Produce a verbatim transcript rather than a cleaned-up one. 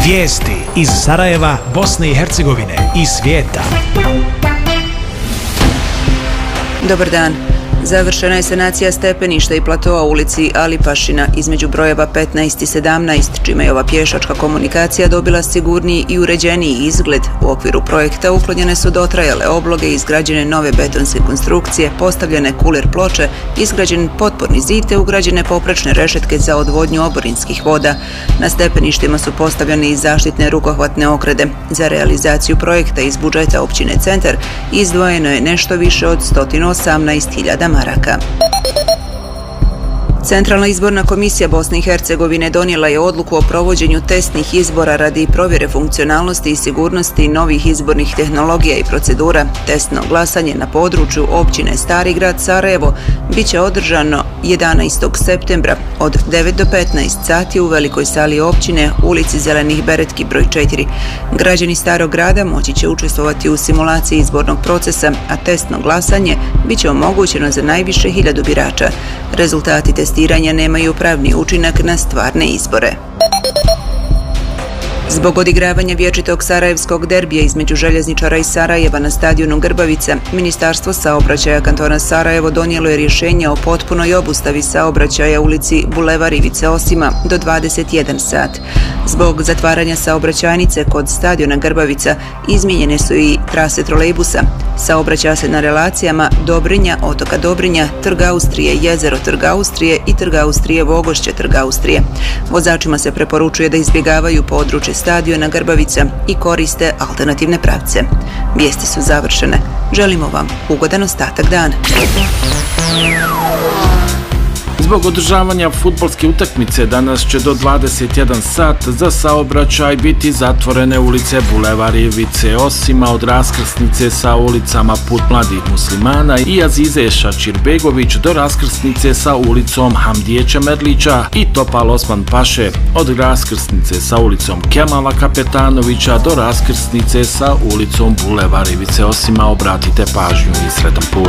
Vijesti iz Sarajeva, Bosne i Hercegovine i svijeta. Dobar dan. Završena je sanacija stepeništa i platoa u ulici Ali Pašina između brojeva petnaest i sedamnaest, čime je ova pješačka komunikacija dobila sigurniji i uređeniji izgled. U okviru projekta uklonjene su dotrajale obloge, izgrađene nove betonske konstrukcije, postavljene kuler ploče, izgrađen potporni zid te ugrađene poprečne rešetke za odvodnju oborinskih voda. Na stepeništima su postavljene i zaštitne rukohvatne ograde. Za realizaciju projekta iz budžeta općine Centar izdvojeno je nešto više od sto osamnaest hiljada maraka. Centralna izborna komisija Bosne i Hercegovine donijela je odluku o provođenju testnih izbora radi provjere funkcionalnosti i sigurnosti novih izbornih tehnologija i procedura. Testno glasanje na području općine Stari grad Sarajevo bit će održano jedanaestog septembra od devet do petnaest sati u velikoj sali općine, ulici Zelenih Beretki broj četiri. Građani Starog grada moći će učestvovati u simulaciji izbornog procesa, a testno glasanje bit će omogućeno za najviše hiljadu birača. Rezultati testiranja nemaju pravni učinak na stvarne izbore. Zbog odigravanja vječitog sarajevskog derbija između željezničara iz Sarajeva na stadionu Grbavica, Ministarstvo saobraćaja kantona Sarajevo donijelo je rješenje o potpunoj obustavi saobraćaja ulici Bulevar Ivice Osima do dvadeset jedan sat. Zbog zatvaranja saobraćajnice kod stadiona Grbavica izmijenjene su i trase trolejbusa. Saobraća se na relacijama Dobrinja, otoka Dobrinja, Trg Austrije, jezero Trg Austrije i Trg Austrije, Vogošće Trg Austrije. Vozačima se preporučuje da izbjegavaju područje stadiona Grbavica i koriste alternativne pravce. Vijesti su završene. Želimo vam ugodan ostatak dana. Zbog održavanja fudbalske utakmice danas će do dvadeset jedan sat za saobraćaj biti zatvorene ulice Bulevar Ivice Osima od raskrsnice sa ulicama Put mladih muslimana i Azize Šačirbegović do raskrsnice sa ulicom Hamdije Čemerlića i Topal Osman Paše, od raskrsnice sa ulicom Kemala Kapetanovića do raskrsnice sa ulicom Bulevar Ivice Osima. Obratite pažnju i sretan put.